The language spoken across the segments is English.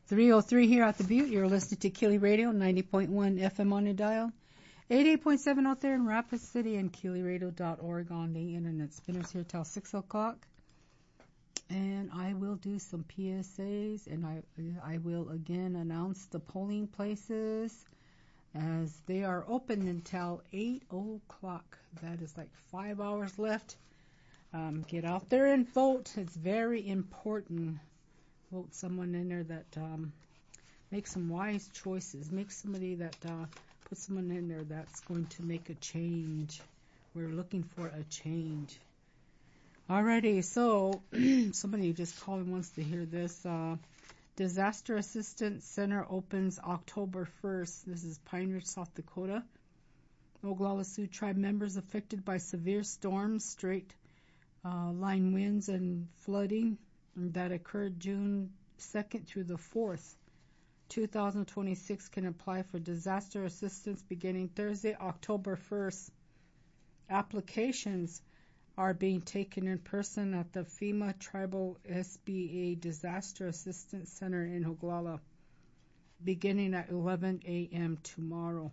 303 here at the Butte. You're listening to Keeley Radio, 90.1 FM on your dial, 88.7 out there in Rapid City, and KeeleyRadio.org on the internet. Spinners here till 6 o'clock. And I will do some PSAs, and I will again announce the polling places as they are open until 8 o'clock. That is like 5 hours left. Get out there and vote. It's very important. Vote someone in there that makes some wise choices. Make somebody that put someone in there that's going to make a change. We're looking for a change. Alrighty, so somebody just called and wants to hear this. Disaster Assistance Center opens October 1st. This is Pine Ridge, South Dakota. Oglala Sioux Tribe members affected by severe storms, straight line winds, and flooding that occurred June 2nd through the 4th, 2026 can apply for disaster assistance beginning Thursday, October 1st. Applications are being taken in person at the FEMA Tribal SBA Disaster Assistance Center in Oglala, beginning at 11 a.m. tomorrow.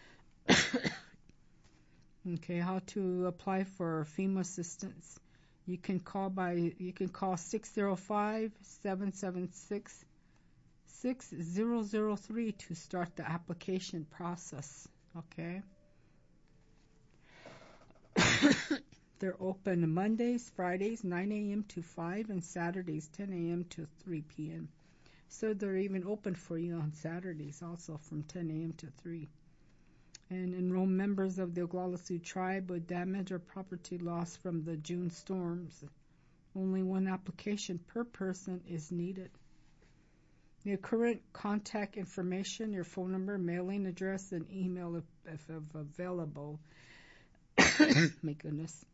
Okay, how to apply for FEMA assistance. You can call 605-776-6003 to start the application process. Okay. They're open Mondays, Fridays, 9 a.m. to 5, and Saturdays, 10 a.m. to 3 p.m. So they're even open for you on Saturdays also from 10 a.m. to 3. And enroll members of the Oglala Sioux Tribe with damage or property loss from the June storms. Only one application per person is needed. Your current contact information, your phone number, mailing address, and email if available. My goodness.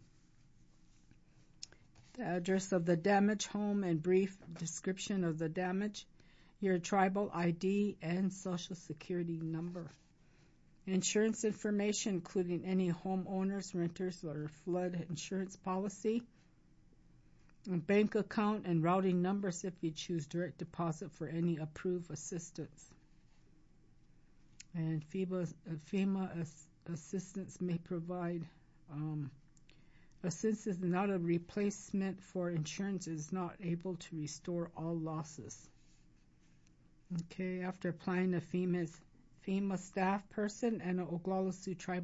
The address of the damaged home and brief description of the damage. Your tribal ID and social security number. Insurance information, including any homeowners, renters, or flood insurance policy. Bank account and routing numbers if you choose direct deposit for any approved assistance. And FEMA assistance may provide assistance is not a replacement for insurance. Is not able to restore all losses. Okay, after applying, a FEMA staff person and an Oglala Sioux Tribe